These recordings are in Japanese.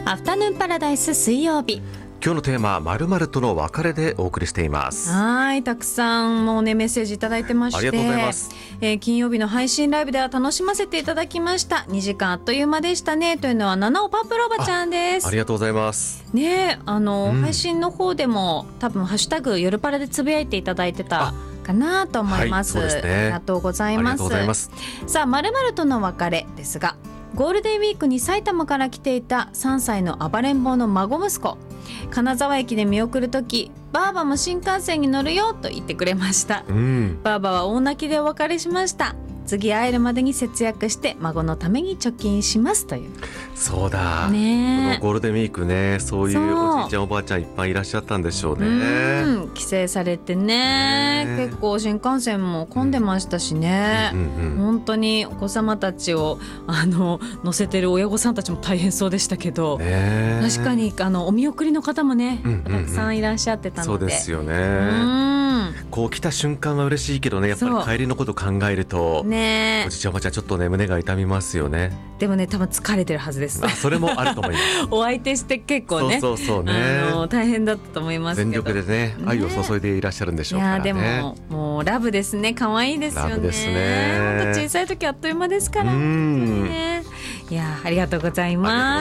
アフタヌーンパラダイス水曜日、 今日のテーマ〇〇との別れでお送りしています。 はい、たくさんもうねメッセージいただいてまして、 ありがとうございます。 金曜日の配信ライブでは楽しませていただきました。2時間あっという間でしたねというのは七尾パープルおばちゃんです。 ありがとうございますね。配信の方でも多分ハッシュタグ夜パラでつぶやいていただいてたかなと思います、 はい、そうですね、 ありがとうございます。 ありがとうございます。 さあ、〇〇との別れですが、ゴールデンウィークに埼玉から来ていた3歳の暴れん坊の孫息子、金沢駅で見送るとき、ばあばも新幹線に乗るよと言ってくれました、ばあばは大泣きでお別れしました。次会えるまでに節約して孫のために貯金しますという。 そうだ、 ね、 このゴールデンウィークね、そういうおじいちゃんおばあちゃんいっぱいいらっしゃったんでしょうね。 帰省されて ね、結構新幹線も混んでましたしね、本当にお子様たちを乗せてる親御さんたちも大変そうでしたけど、確かにお見送りの方もね、たくさんいらっしゃってたので。 そうですよね。こう来た瞬間は嬉しいけどね、やっぱり帰りのこと考えると、おじいちゃんおばあちゃんちょっとね胸が痛みますよね。 でもね、多分疲れてるはずです。 それもあると思いますお相手して結構ね、 そうね、 大変だったと思いますけど、 全力でね愛を注いでいらっしゃるんでしょうからね。 いやでもうラブですね。可愛いですよね。 ラブですね。 本当小さい時あっという間ですからね。いやありがとうございます。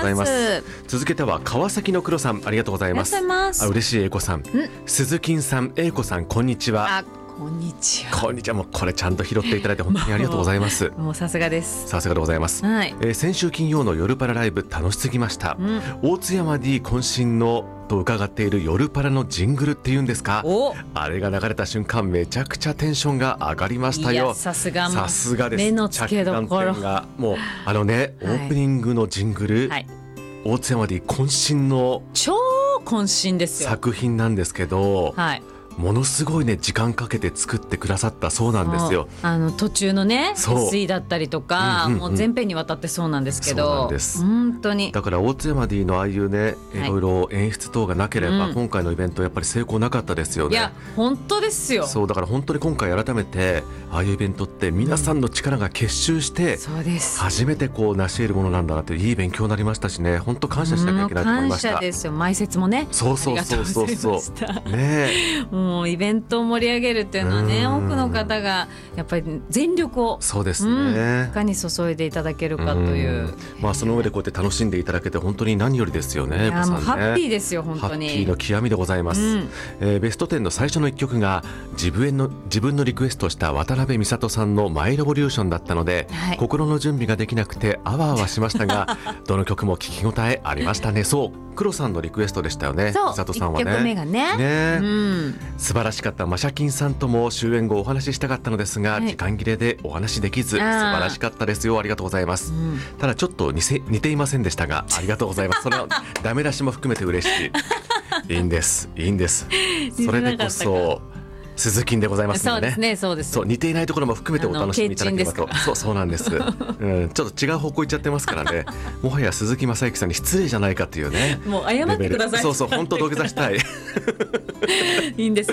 続けては川崎の黒さん、ありがとうございます。嬉しい英子さん、鈴木さん、英子さん、こんにちは。 こんにちは。 こんにちは。もうこれちゃんと拾っていただいて本当にありがとうございます。 もうさすがです。 さすがでございます、先週金曜の夜パラライブ楽しすぎました、大津山 D 渾身のと伺っている夜パラのジングルっていうんですか、あれが流れた瞬間めちゃくちゃテンションが上がりましたよ。 さすがです。 目の付けどころがもうオープニングのジングル、大津山 D 渾身の超渾身ですよ作品なんですけど、ものすごいね時間かけて作ってくださったそうなんですよ。 途中のねSEだったりとか、もう全編にわたってそうなんですけど、 そうなんです。 本当にだから大津山 D のああいうねいろいろ演出等がなければ、今回のイベントやっぱり成功なかったですよね。 いや本当ですよ。 そうだから本当に今回改めてああいうイベントって皆さんの力が結集して初めてこう成し得るものなんだなっていい勉強になりましたしね、本当感謝しなきゃいけないと思いました。 感謝ですよ。前説もね、 そうね、 もうイベントを盛り上げるっていうのはね、多くの方がやっぱり全力をそうですね、 いかに注いでいただけるかという、 その上でこうやって楽しんでいただけて本当に何よりですよね。 いやもうハッピーですよ。本当にハッピーの極みでございます、ベスト10の最初の1曲が自分のリクエストした渡辺美里さんのマイレボリューションだったので、心の準備ができなくてあわあわしましたがどの曲も聴き応えありましたね。そう黒さんのリクエストでしたよね。美里さんはね、1曲目がね、素晴らしかったマシャキンさんとも終演後お話ししたかったのですが、時間切れでお話できず素晴らしかったですよ。ありがとうございます、ただちょっと似ていませんでしたがありがとうございます。それはダメ出しも含めて嬉しいいいんですそれでこそ鈴木でございますのでね。そうです。似ていないところも含めてお楽しみいただければと。そうなんです、ちょっと違う方向行っちゃってますからねもはや鈴木雅之さんに失礼じゃないかというね。 もう謝ってください。 そう本当土下座したいいいんです、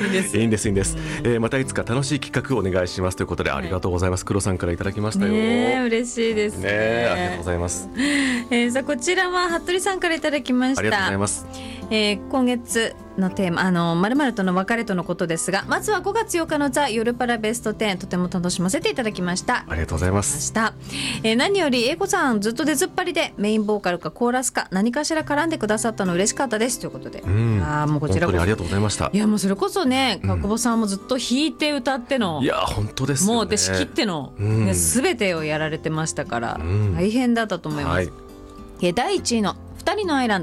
またいつか楽しい企画をお願いしますということで、ありがとうございます。黒さんからいただきましたよ。 嬉しいですね。 ありがとうございます。 さあこちらは服部さんからいただきました。 ありがとうございます。 今月のテーマ〇〇との別れとのことですが、まずは5月8日のザ・夜パラベスト10、とても楽しませていただきました。 ありがとうございます。 何より英子さんずっと出ずっぱりでメインボーカルかコーラスか何かしら絡んでくださったの嬉しかったですということで、もうこちら本当にありがとうございました。 いやもうそれこそね、久保さんもずっと弾いて歌っての、 いや本当ですよね、 もうで仕切っての、全てをやられてましたから、大変だったと思います。第1位の2人のアイランド